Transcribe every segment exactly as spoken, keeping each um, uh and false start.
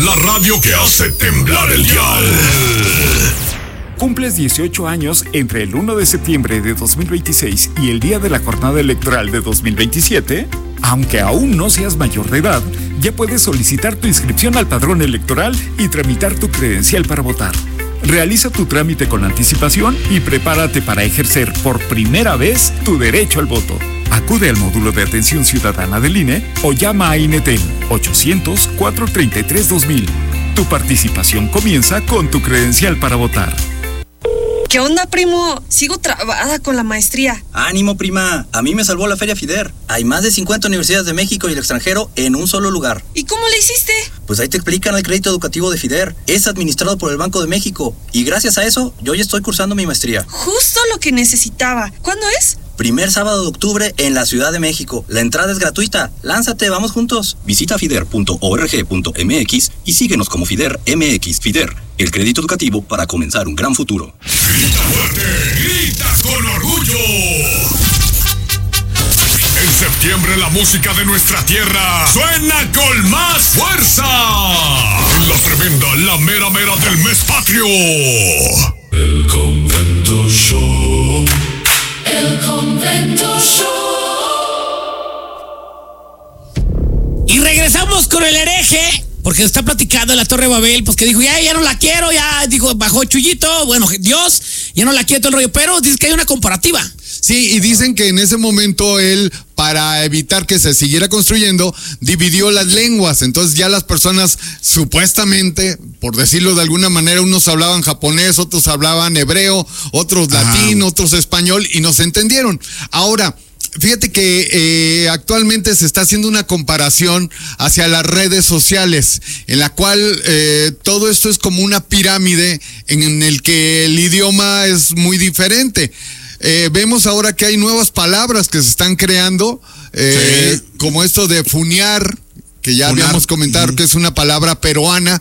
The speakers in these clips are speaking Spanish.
la radio que hace temblar el dial. ¿Cumples dieciocho años entre el primero de septiembre de dos mil veintiséis y el día de la jornada electoral de dos mil veintisiete? Aunque aún no seas mayor de edad, ya puedes solicitar tu inscripción al padrón electoral y tramitar tu credencial para votar. Realiza tu trámite con anticipación y prepárate para ejercer por primera vez tu derecho al voto. Acude al módulo de atención ciudadana del I N E o llama a INETEL ochocientos, cuatrocientos treinta y tres, dos mil. Tu participación comienza con tu credencial para votar. ¿Qué onda, primo? Sigo trabada con la maestría. Ánimo, prima. A mí me salvó la Feria FIDER. Hay más de cincuenta universidades de México y el extranjero en un solo lugar. ¿Y cómo le hiciste? Pues ahí te explican el crédito educativo de FIDER. Es administrado por el Banco de México. Y gracias a eso, yo ya estoy cursando mi maestría. Justo lo que necesitaba. ¿Cuándo es? Primer sábado de octubre en la Ciudad de México. La entrada es gratuita. Lánzate, vamos juntos. Visita fider punto org punto mx y síguenos como FIDER M X. FIDER, el crédito educativo para comenzar un gran futuro. ¡Grita fuerte! ¡Grita con orgullo! En septiembre la música de nuestra tierra suena con más fuerza. En la tremenda, la mera mera del mes patrio. El Convento Show. El Convento Show. Y regresamos con el hereje, porque está platicando en la Torre de Babel, pues que dijo, ya, ya no la quiero, ya, dijo, bajó Chuyito, bueno, Dios, ya no la quiero todo el rollo, pero dice que hay una comparativa. Sí, y dicen que en ese momento él, para evitar que se siguiera construyendo, dividió las lenguas. Entonces ya las personas, supuestamente, por decirlo de alguna manera, unos hablaban japonés, otros hablaban hebreo, otros latín, otros español, y no se entendieron. Ahora, fíjate que eh, actualmente se está haciendo una comparación hacia las redes sociales, en la cual eh, todo esto es como una pirámide en el que el idioma es muy diferente. Eh, vemos ahora que hay nuevas palabras que se están creando, eh, sí. como esto de funear, que ya Funar. habíamos comentado uh-huh. que es una palabra peruana,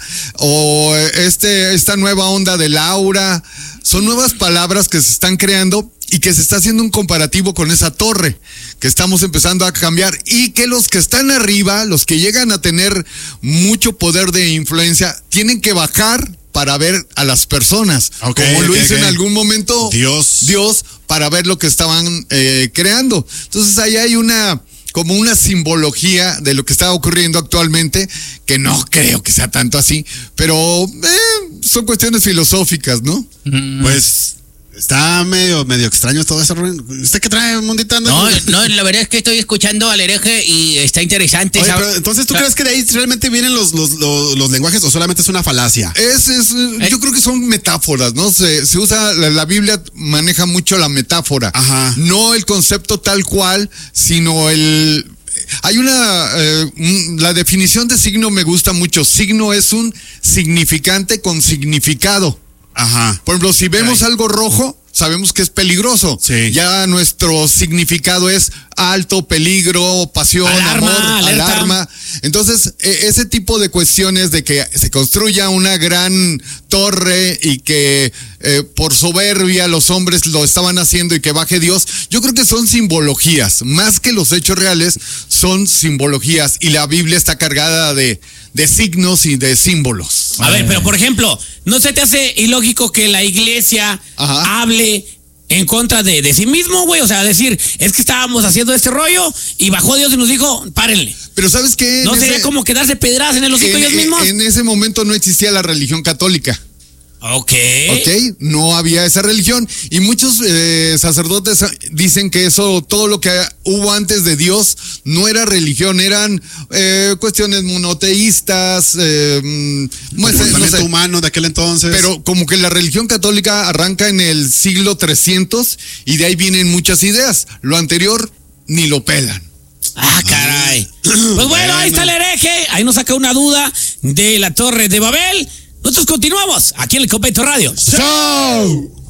o este esta nueva onda de Laura. Son nuevas palabras que se están creando y que se está haciendo un comparativo con esa torre que estamos empezando a cambiar, y que los que están arriba, los que llegan a tener mucho poder de influencia, tienen que bajar para ver a las personas, okay, como lo okay, hizo okay. en algún momento Dios, Dios para ver lo que estaban eh, creando. Entonces ahí hay una como una simbología de lo que está ocurriendo actualmente, que no creo que sea tanto así, pero eh, son cuestiones filosóficas, ¿no? Mm. Pues está medio medio extraño todo eso. ¿Usted qué trae, Mundita? No, no, la verdad es que estoy escuchando al hereje y está interesante. Oye, pero entonces, ¿tú o sea, crees que de ahí realmente vienen los, los, los, los lenguajes o solamente es una falacia? Es, es, ¿Eh? Yo creo que son metáforas, ¿no? Se, se usa, la, la Biblia maneja mucho la metáfora. Ajá. No el concepto tal cual, sino el... Hay una, eh, la definición de signo me gusta mucho. Signo es un significante con significado. Ajá. Por ejemplo, si vemos Ay. algo rojo, sabemos que es peligroso. Sí. Ya nuestro significado es alto, peligro, pasión, alarma, amor, alerta. alarma. Entonces, e- ese tipo de cuestiones de que se construya una gran torre y que eh, por soberbia los hombres lo estaban haciendo y que baje Dios, yo creo que son simbologías. Más que los hechos reales, son simbologías. Y la Biblia está cargada de, de signos y de símbolos. A ver, pero por ejemplo, ¿no se te hace ilógico que la iglesia Ajá. hable en contra de, de sí mismo, güey? O sea, decir, es que estábamos haciendo este rollo y bajó Dios y nos dijo, párenle. Pero ¿sabes qué? ¿No sería ese, como quedarse pedradas en el hocico ellos mismos? En ese momento no existía la religión católica. Ok. Ok, no había esa religión. Y muchos eh, sacerdotes dicen que eso, todo lo que hubo antes de Dios, no era religión, eran eh, cuestiones monoteístas, eh, comportamiento no sé, humano de aquel entonces. Pero como que la religión católica arranca en el siglo trescientos y de ahí vienen muchas ideas. Lo anterior ni lo pelan. Ah, caray. Pues bueno, ahí está el hereje. Ahí nos saca una duda de la Torre de Babel. Nosotros continuamos aquí en el Convento Radio. ¡Show!